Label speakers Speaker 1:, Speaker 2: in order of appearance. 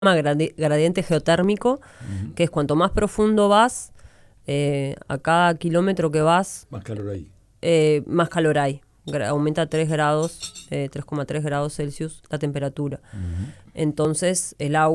Speaker 1: gradiente geotérmico, que es cuanto más profundo vas, a cada kilómetro que vas,
Speaker 2: Más calor ahí.
Speaker 1: más calor hay. Aumenta 3 grados, 3,3 grados Celsius la temperatura. Entonces el agua